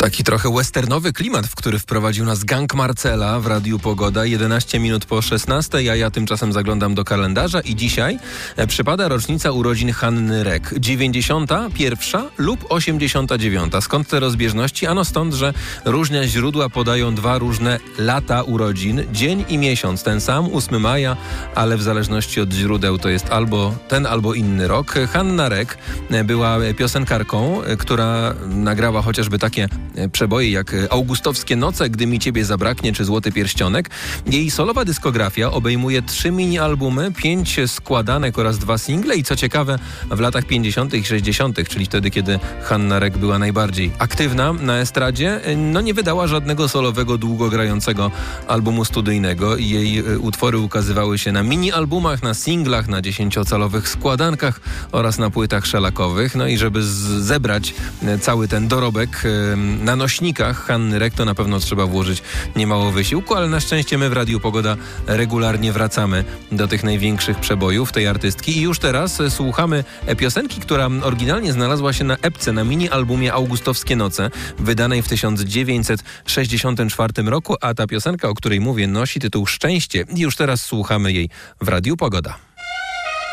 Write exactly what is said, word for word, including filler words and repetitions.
Taki trochę westernowy klimat, w który wprowadził nas Gang Marcela w Radiu Pogoda. jedenaście minut po szesnastej, a ja tymczasem zaglądam do kalendarza i dzisiaj przypada rocznica urodzin Hanny Rek. dziewięćdziesiąta pierwsza lub osiemdziesiąta dziewiąta. Skąd te rozbieżności? Ano stąd, że różne źródła podają dwa różne lata urodzin. Dzień i miesiąc ten sam, ósmego maja, ale w zależności od źródeł to jest albo ten, albo inny rok. Hanna Rek była piosenkarką, która nagrała chociażby takie przeboje jak Augustowskie noce, Gdy mi ciebie zabraknie, czy Złoty pierścionek. Jej solowa dyskografia obejmuje trzy mini-albumy, pięć składanek oraz dwa single i co ciekawe w latach pięćdziesiątych i sześćdziesiątych, czyli wtedy, kiedy Hanna Rek była najbardziej aktywna na estradzie, no nie wydała żadnego solowego, długogrającego albumu studyjnego. Jej utwory ukazywały się na mini-albumach, na singlach, na dziesięciocalowych składankach oraz na płytach szelakowych. No i żeby z- zebrać cały ten dorobek na nośnikach Hanny Rek, to na pewno trzeba włożyć niemało wysiłku, ale na szczęście my w Radiu Pogoda regularnie wracamy do tych największych przebojów tej artystki i już teraz słuchamy piosenki, która oryginalnie znalazła się na epce, na mini-albumie Augustowskie noce, wydanej w tysiąc dziewięćset sześćdziesiątym czwartym roku, a ta piosenka, o której mówię, nosi tytuł Szczęście i już teraz słuchamy jej w Radiu Pogoda.